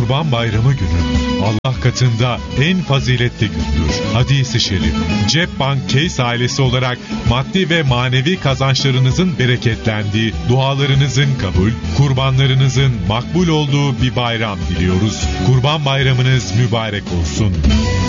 Kurban Bayramı günü Allah katında en faziletli gündür. Hadis-i şerif. Cepbank Case ailesi olarak maddi ve manevi kazançlarınızın bereketlendiği, dualarınızın kabul, kurbanlarınızın makbul olduğu bir bayram diliyoruz. Kurban Bayramınız mübarek olsun.